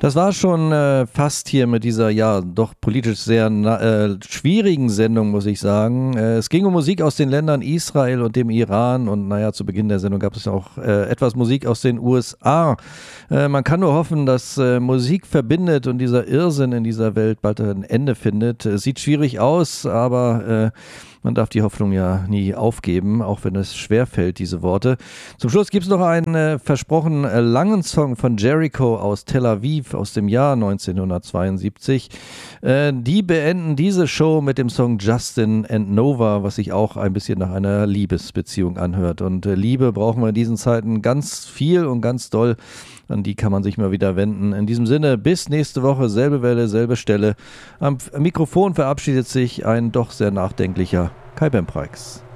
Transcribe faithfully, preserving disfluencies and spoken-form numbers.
Das war schon äh, fast hier mit dieser, ja, doch politisch sehr na, äh, schwierigen Sendung, muss ich sagen. Äh, es ging um Musik aus den Ländern Israel und dem Iran und naja, zu Beginn der Sendung gab es auch äh, etwas Musik aus den U S A. Äh, man kann nur hoffen, dass äh, Musik verbindet und dieser Irrsinn in dieser Welt bald ein Ende findet. Es sieht schwierig aus, aber äh, man darf die Hoffnung ja nie aufgeben, auch wenn es schwerfällt, diese Worte. Zum Schluss gibt es noch einen äh, versprochen äh, langen Song von Jericho aus Tel Aviv aus dem Jahr neunzehnhundertzweiundsiebzig. Äh, die beenden diese Show mit dem Song Justin and Nova, was sich auch ein bisschen nach einer Liebesbeziehung anhört. Und äh, Liebe brauchen wir in diesen Zeiten ganz viel und ganz doll. An die kann man sich mal wieder wenden. In diesem Sinne, bis nächste Woche, selbe Welle, selbe Stelle. Am Mikrofon verabschiedet sich ein doch sehr nachdenklicher Kai Bempreis.